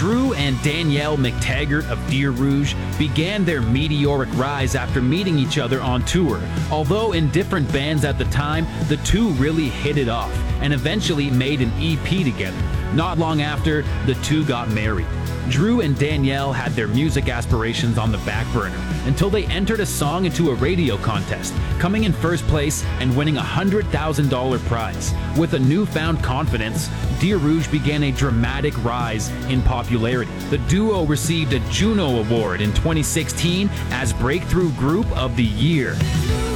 Drew and Danielle McTaggart of Deer Rouge began their meteoric rise after meeting each other on tour. Although in different bands at the time, the two really hit it off and eventually made an EP together. Not long after, the two got married. Drew and Danielle had their music aspirations on the back burner until they entered a song into a radio contest, coming in first place and winning a $100,000 prize. With a newfound confidence, Deer Rouge began a dramatic rise in popularity. The duo received a Juno Award in 2016 as Breakthrough Group of the Year.